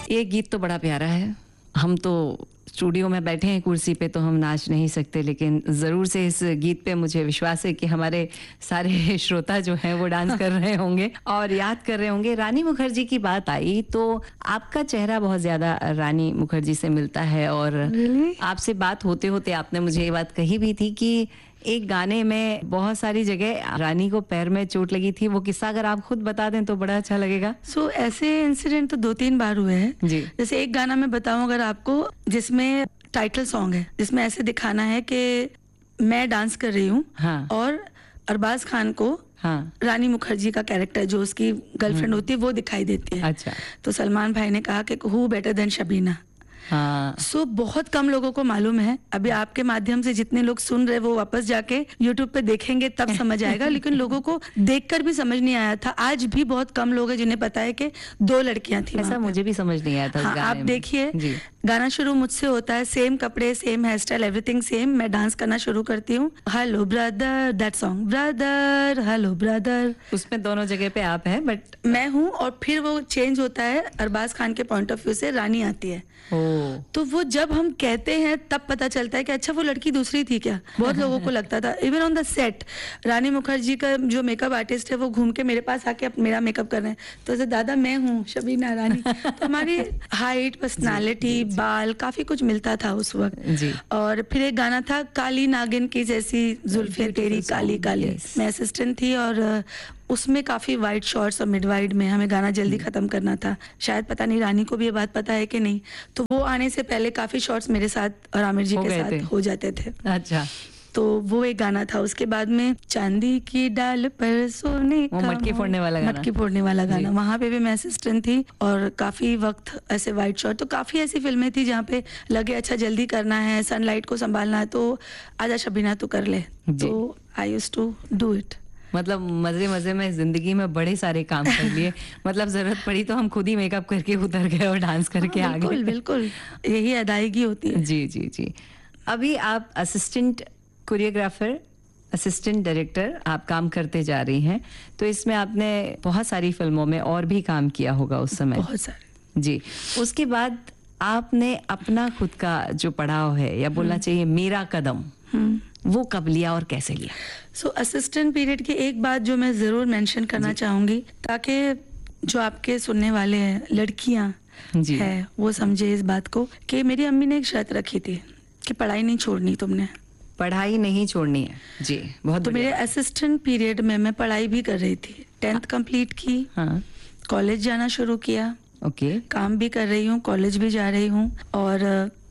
ये गीत तो बड़ा प्यारा है। हम तो स्टूडियो में बैठे हैं कुर्सी पे तो हम नाच नहीं सकते, लेकिन ज़रूर से इस गीत पे मुझे विश्वास है कि हमारे सारे श्रोता जो हैं वो डांस कर रहे होंगे और याद कर रहे होंगे। रानी मुखर्जी की बात आई तो आपका चेहरा बहुत ज़्यादा रानी मुखर्जी से मिलता है और आपसे बात होते होते आपने मुझे ये बात कही भी थी कि एक गाने में बहुत सारी जगह रानी को पैर में चोट लगी थी। वो किस्सा अगर आप खुद बता दें तो बड़ा अच्छा लगेगा। ऐसे इंसिडेंट तो 2-3 बार हुए हैं जी। जैसे एक गाना मैं बताऊं अगर आपको, जिसमें टाइटल सॉन्ग है, जिसमें ऐसे दिखाना है कि मैं डांस कर रही हूँ। हाँ। और अरबाज खान को रानी मुखर्जी का कैरेक्टर जो उसकी गर्लफ्रेंड होती है वो दिखाई देती है। अच्छा। तो सलमान भाई ने कहा कि हु बेटर देन शबीना। बहुत कम लोगों को मालूम है। अभी आपके माध्यम से जितने लोग सुन रहे वो वापस जाके YouTube पे देखेंगे तब समझ आएगा, लेकिन लोगों को देखकर भी समझ नहीं आया था। आज भी बहुत कम लोग हैं जिन्हें पता है कि 2 लड़कियां थी। ऐसा मुझे भी समझ नहीं आया था। हाँ, आप देखिए गाना शुरू मुझसे होता है, सेम कपड़े, same here style, everything same. मैं डांस करना शुरू करती हूँ, hello brother, that song brother, hello brother, उसमें दोनों जगह पे आप हैं बट मैं हूँ। और फिर वो चेंज होता है, अरबाज खान के पॉइंट ऑफ व्यू से रानी आती है। तो वो जब हम कहते हैं तब पता चलता है कि अच्छा वो लड़की दूसरी थी क्या। बहुत लोगों को लगता था, इवन ऑन द सेट रानी मुखर्जी का जो मेकअप आर्टिस्ट है वो घूम के मेरे पास आके मेरा मेकअप कर रहे हैं, तो ऐसे दादा मैं हूँ शबीना रानी। तो हमारी हाइट, पर्सनालिटी, बाल, काफी कुछ मिलता था उस वक्त। और फिर एक गाना था काली नागिन की जैसी जुल्फे तेरी काली काली, मैं असिस्टेंट थी और उसमें काफी वाइड शॉर्ट्स और मिड वाइड में हमें गाना जल्दी खत्म करना था। शायद पता नहीं रानी को भी ये बात पता है कि नहीं, तो वो आने से पहले काफी शॉर्ट्स मेरे साथ और आमिर जी के साथ हो जाते थे। अच्छा। तो वो एक गाना था। उसके बाद में चांदी की डाल पर सोने का, मटकी फोड़ने वाला गाना, मटकी फोड़ने वाला गाना, वहां पे भी मैं असिस्टेंट थी और काफी वक्त ऐसे वाइड शॉट। तो काफी ऐसी फिल्में थी जहाँ पे लगे अच्छा जल्दी करना है, सनलाइट को संभालना है, तो आजा शबीना तू कर ले। तो I used to do it. मतलब मजे मजे में जिंदगी में बड़े सारे काम कर लिए। मतलब जरूरत पड़ी तो हम खुद ही मेकअप करके उतर गए और डांस करके आ गए। बिल्कुल, यही अदायगी होती है। जी जी जी। अभी आप असिस्टेंट कोरियोग्राफर, असिस्टेंट डायरेक्टर आप काम करते जा रही हैं, तो इसमें आपने बहुत सारी फिल्मों में और भी काम किया होगा उस समय। बहुत सारे। जी। उसके बाद आपने अपना खुद का जो पड़ाव है, या बोलना चाहिए मेरा कदम, वो कब लिया और कैसे लिया? असिस्टेंट पीरियड की एक बात जो मैं जरूर मेंशन करना चाहूंगी, ताकि जो आपके सुनने वाले हैं लड़कियां हैं वो समझे इस बात को कि मेरी अम्मी ने एक शर्त रखी थी कि पढ़ाई नहीं छोड़नी, तुमने पढ़ाई नहीं छोड़नी है। जी, बहुत। तो मेरे असिस्टेंट पीरियड में मैं पढ़ाई भी कर रही थी, 10th कंप्लीट की, कॉलेज जाना शुरू किया, काम भी कर रही हूँ, कॉलेज भी जा रही हूँ और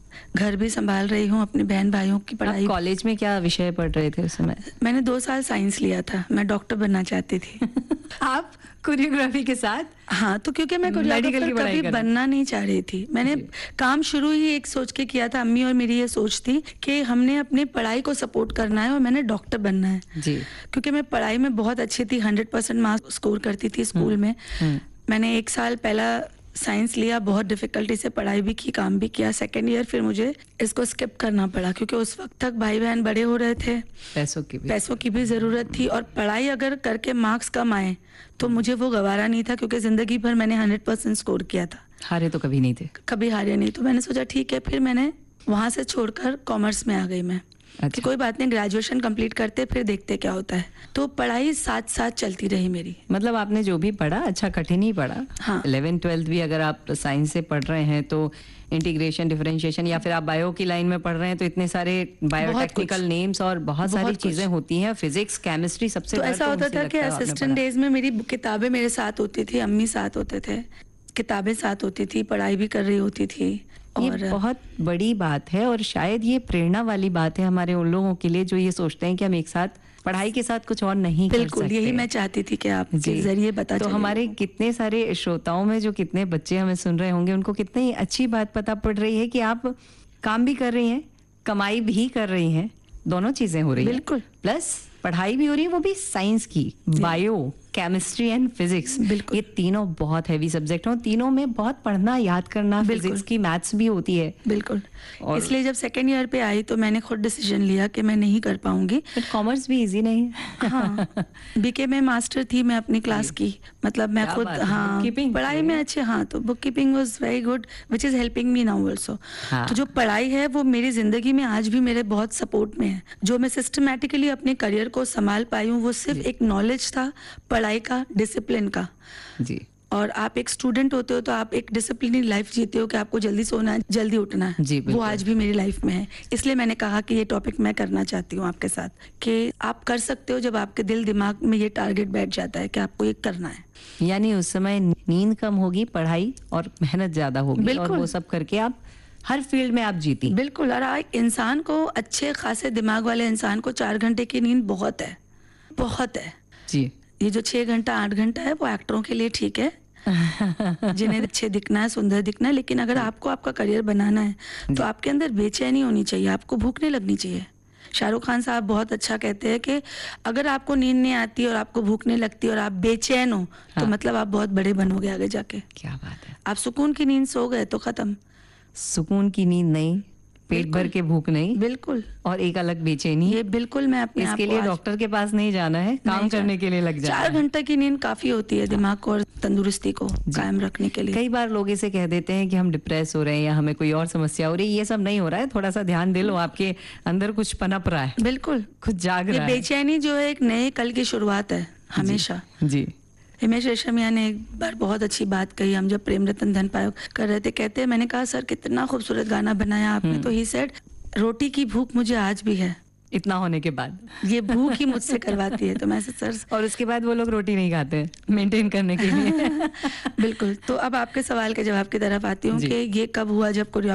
घर भी संभाल रही हूँ, अपने बहन भाइयों की पढ़ाई। कॉलेज में क्या विषय पढ़ रहे थे उस समय? मैंने 2 साल साइंस लिया था, मैं डॉक्टर बनना चाहती थी। आप कोरियोग्राफी के साथ? हाँ, तो क्योंकि मैं कोरियोग्राफर कभी बनना नहीं चाह रही थी। मैंने काम शुरू ही एक सोच के किया था, अम्मी और मेरी ये सोच थी कि हमने अपनी पढ़ाई को सपोर्ट करना है और मैंने डॉक्टर बनना है। जी। क्योंकि मैं पढ़ाई में बहुत अच्छी थी, 100% मार्क्स स्कोर करती थी स्कूल में। मैंने 1 साल पहला साइंस लिया, बहुत डिफिकल्टी से पढ़ाई भी की, काम भी किया। 2nd ईयर फिर मुझे इसको स्किप करना पड़ा क्योंकि उस वक्त तक भाई बहन बड़े हो रहे थे, पैसों की भी जरूरत थी और पढ़ाई अगर करके मार्क्स कम आए तो मुझे वो गवारा नहीं था, क्योंकि जिंदगी भर मैंने 100% स्कोर किया था। हारे तो कभी नहीं थे? कभी हारे नहीं। तो मैंने सोचा ठीक है, फिर मैंने वहां से छोड़कर कॉमर्स में आ गई मैं। कि कोई बात नहीं, ग्रेजुएशन कंप्लीट करते फिर देखते क्या होता है। तो पढ़ाई साथ साथ चलती रही मेरी। मतलब आपने जो भी पढ़ा अच्छा कठिन ही पढ़ा। हाँ। 11th 12th भी अगर आप साइंस से पढ़ रहे हैं तो इंटीग्रेशन, डिफरेंशिएशन, या फिर आप बायो की लाइन में पढ़ रहे हैं तो इतने सारे बायोटेक्निकल नेम्स और बहुत सारी चीजें होती हैं, फिजिक्स, केमिस्ट्री, सबसे। तो ऐसा होता था कि असिस्टेंट डेज में मेरी किताबें मेरे साथ होती थी, अम्मी साथ होते थे, किताबें साथ होती थी, पढ़ाई भी कर रही होती थी। ये बहुत बड़ी बात है और शायद ये प्रेरणा वाली बात है हमारे उन लोगों के लिए जो ये सोचते हैं कि हम एक साथ पढ़ाई के साथ कुछ और नहीं कर सकते। बिल्कुल, यही मैं चाहती थी कि आप के जरिए बता। तो हमारे कितने सारे श्रोताओं में जो कितने बच्चे हमें सुन रहे होंगे उनको कितनी अच्छी बात पता पड़ रही है कि आप काम भी कर रही हैं, कमाई भी कर रही हैं, दोनों चीजें हो रही हैं। बिल्कुल। प्लस पढ़ाई भी हो रही है, वो भी साइंस की, बायो, केमिस्ट्री एंड फिजिक्स, बिल्कुल। ये तीनों बहुत हैवी सब्जेक्ट हैं, तीनों में बहुत पढ़ना, याद करना, फिजिक्स की, मैथ्स भी होती है। बिल्कुल। इसलिए जब सेकेंड ईयर पे आई तो मैंने खुद डिसीजन लिया कि मैं नहीं कर पाऊंगी। बट कॉमर्स भी इजी नहीं है। हाँ, बीके में मास्टर थी मैं अपनी क्लास की, मतलब मैं खुद, हाँ, पढ़ाई में अच्छे, हाँ, तो book keeping was very good which is helping me now also. तो जो पढ़ाई है वो मेरी जिंदगी में आज भी मेरे बहुत सपोर्ट में है। जो मैं सिस्टमैटिकली अपने करियर को संभाल पाई हूँ वो सिर्फ एक नॉलेज था, पढ़ाई का, डिसिप्लिन का। जी। और आप एक स्टूडेंट होते हो तो आप एक डिसिप्लिन लाइफ जीते हो कि आपको जल्दी सोना है, जल्दी उठना है। जी, वो आज भी मेरी लाइफ में है। इसलिए मैंने कहा कि ये टॉपिक मैं करना चाहती हूँ आपके साथ, कि आप कर सकते हो जब आपके दिल दिमाग में ये टारगेट बैठ जाता है कि आपको ये करना है। यानी उस समय नींद कम होगी, पढ़ाई और मेहनत ज्यादा होगी, और वो सब करके आप हर फील्ड में आप जीती। बिल्कुल। और एक इंसान को, अच्छे खासे दिमाग वाले इंसान को 4 घंटे की नींद बहुत है, बहुत है जी। ये जो 6 घंटा 8 घंटा है वो एक्टरों के लिए ठीक है जिन्हें अच्छे दिखना है, सुंदर दिखना है। लेकिन अगर आपको आपका करियर बनाना है तो आपके अंदर बेचैनी होनी चाहिए, आपको भूख नहीं लगनी चाहिए। शाहरुख खान साहब बहुत अच्छा कहते हैं कि अगर आपको नींद नहीं आती और आपको भूख नहीं लगती और आप बेचैन हो तो मतलब आप बहुत बड़े बनोगे आगे जाके। क्या बात है। आप सुकून की नींद सो गए तो खत्म। सुकून की नींद नहीं, पेट भर के भूख नहीं, बिल्कुल, और एक अलग बेचैनी। ये बिल्कुल मैं अपने इसके लिए डॉक्टर के पास नहीं जाना है, काम करने के लिए लग जाना है। 4 घंटे की नींद काफी होती है दिमाग को और तंदुरुस्ती को कायम रखने के लिए। कई बार लोग इसे कह देते हैं कि हम डिप्रेस हो रहे हैं या हमें कोई और समस्या हो रही है। ये सब नहीं हो रहा है, थोड़ा सा ध्यान दे लो, आपके अंदर कुछ पनप रहा है, बिल्कुल कुछ जाग रहा है। बेचैनी जो है एक नए कल की शुरुआत है हमेशा। जी। हिमेश रेशमिया ने एक बार बहुत अच्छी बात कही, हम जब प्रेम रतन धन पायो कर रहे थे, कहते हैं, मैंने कहा सर कितना खूबसूरत गाना बनाया आपने, तो ही सेड रोटी की भूख मुझे आज भी है। इतना होने के बाद ये भूख ही मुझसे करवाती है। तो मैं सर, और उसके बाद वो लोग रोटी नहीं खाते मेंटेन करने के लिए। बिल्कुल। तो अब आपके सवाल के जवाब की तरफ आती हूँ कि ये कब हुआ जब